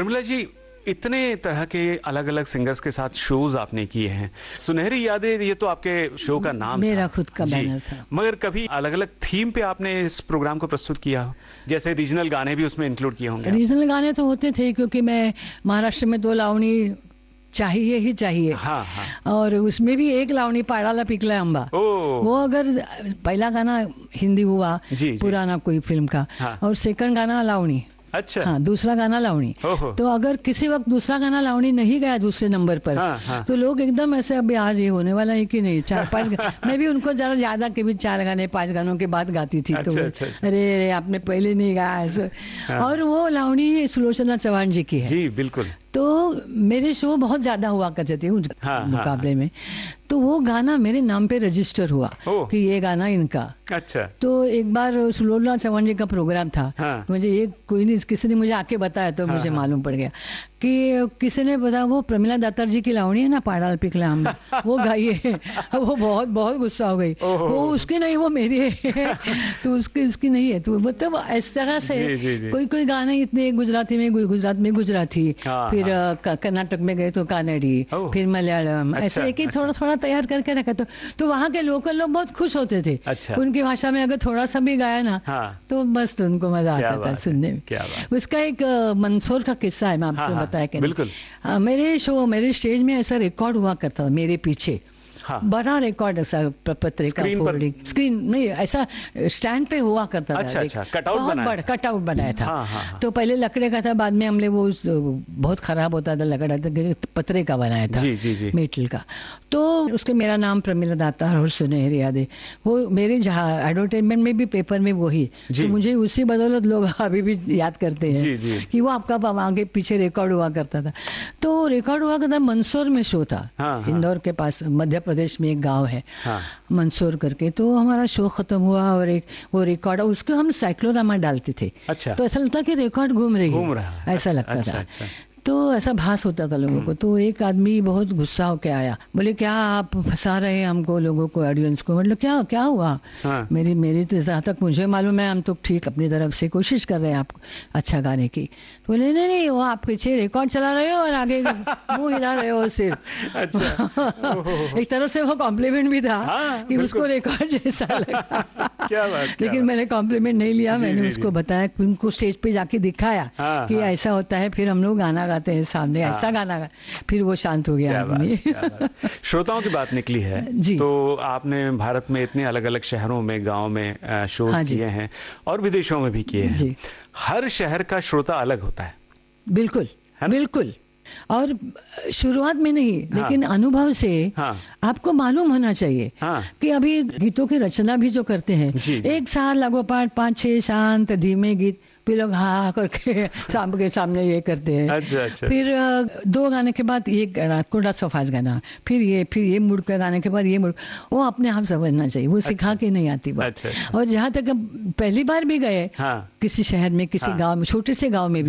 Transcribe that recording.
प्रमिला जी, इतने तरह के अलग अलग सिंगर्स के साथ शोज आपने किए हैं। सुनहरी यादें, ये तो आपके शो का नाम मेरा था, खुद का बैनर था। मगर कभी अलग अलग थीम पे आपने इस प्रोग्राम को प्रस्तुत किया हो? जैसे रीजनल गाने भी उसमें इंक्लूड किए होंगे? रीजनल गाने तो होते थे, क्योंकि मैं महाराष्ट्र में 2 लावणी चाहिए ही चाहिए। हाँ हाँ। और उसमें भी एक लावणी पाड़ाला पिकला अंबा, वो अगर पहला गाना हिंदी हुआ जी, पुराना कोई फिल्म का, हाँ। और सेकंड गाना लावणी, अच्छा, हाँ, दूसरा गाना लावणी। तो अगर किसी वक्त दूसरा गाना लावणी नहीं गया दूसरे नंबर पर, हाँ। तो लोग एकदम ऐसे, अभी आज ये होने वाला है कि नहीं, 4-5 मैं भी उनको जरा ज्यादा के भी 4 गाने 5 गानों के बाद गाती थी। अच्छा, तो अच्छा। अरे आपने पहले नहीं गाया ऐसे। हाँ। और वो लावणी सुलोचना चौहान जी की है। जी बिल्कुल। तो मेरे शो बहुत ज्यादा हुआ करते थे उस मुकाबले में, तो वो गाना मेरे नाम पे रजिस्टर हुआ कि ये गाना इनका। अच्छा। तो एक बार सुलोचना चौहान जी का प्रोग्राम था, हाँ। मुझे ये कोई नहीं, किसी ने मुझे आके बताया, तो मुझे मालूम पड़ गया कि किसी ने बताया वो प्रमिला दातार जी की लावणी है ना, पाड़ाल पिकला हम, वो गाइए। वो बहुत बहुत गुस्सा हो गई, वो उसकी नहीं, वो मेरी है। तो उसकी नहीं है। तो मतलब इस तरह से कोई कोई गाने इतने, गुजराती में गुजरात में गुजराती, फिर कर्नाटक में गए तो कानड़ी, फिर मलयालम, ऐसे एक थोड़ा थोड़ा तैयार करके रखा। तो वहाँ के लोकल लोग बहुत खुश होते थे। अच्छा। उनकी भाषा में अगर थोड़ा सा भी गाया ना, तो बस तो उनको मजा आता था सुनने में। उसका एक मंदसौर का किस्सा है, मैं आपको बताया कि बिल्कुल। मेरे स्टेज में ऐसा रिकॉर्ड हुआ करता था मेरे पीछे। हाँ। बड़ा रिकॉर्ड ऐसा पत्रिका स्क्रीन नहीं, ऐसा स्टैंड पे हुआ करता था। अच्छा, कटआउट बनाया था। हाँ। तो पहले लकड़े का था, बाद में हमने वो बहुत खराब होता था लकड़ा, पत्रे का बनाया था, जी। मेटल का। तो उसके मेरा नाम प्रमिला दातार और सुनहरी यादें, वो मेरे जहाँ एडवर्टाइजमेंट में भी, पेपर में वही, तो मुझे उसी बदौलत लोग अभी भी याद करते हैं कि वो आपका आगे पीछे रिकॉर्ड हुआ करता था। तो रिकॉर्ड हुआ करता, मंदसौर में शो था, इंदौर के पास, मध्य प्रदेश में एक गांव है, मंदसौर करके। तो हमारा शो खत्म हुआ और एक वो रिकॉर्ड, उसको हम साइक्लोरामा डालते थे। अच्छा। तो ऐसा लगता कि रिकॉर्ड घूम रहा है, ऐसा लगता था। तो ऐसा भास होता था लोगों को। तो एक आदमी बहुत गुस्सा होके आया, बोले क्या आप फंसा रहे हैं हमको, लोगों को, ऑडियंस को। मतलब क्या हुआ? मेरी तो जहाँ तक मुझे मालूम है, हम तो ठीक अपनी तरफ से कोशिश कर रहे हैं आप अच्छा गाने की। बोले नहीं, वो आप पीछे रिकॉर्ड चला रहे हो और आगे मुंह हिला रहे हो सिर्फ। अच्छा। एक तरफ से वो कॉम्प्लीमेंट भी था कि उसको रिकॉर्ड जैसा लगा। क्या बात। लेकिन मैंने कॉम्प्लीमेंट नहीं लिया, मैंने उसको बताया, उनको स्टेज पे जाके दिखाया कि ऐसा होता है, फिर हम लोग गाना गाते हैं सामने, ऐसा गाना गा, फिर वो शांत हो गया आदमी। श्रोताओं की बात निकली है जी। तो आपने भारत में इतने अलग अलग शहरों में, गांव में शोज किए हैं और विदेशों में भी किए हैं जी। हर शहर का श्रोता अलग होता है। बिल्कुल बिल्कुल। और शुरुआत में नहीं, लेकिन अनुभव से आपको मालूम होना चाहिए कि अभी गीतों की रचना भी जो करते हैं, एक साल लगोपाठ 5-6 शांत धीमे गीत, फिर लोग हाँ करके के सामने ये करते हैं। अच्छा। फिर 2 गाने के बाद ये कोड़ा सफाज गाना, फिर ये मुड़ के गाने के बाद ये मुड़, वो अपने आप समझना चाहिए, वो सिखा के नहीं आती बात। और जहाँ तक पहली बार भी गए किसी शहर में, किसी गांव में, छोटे से गांव में भी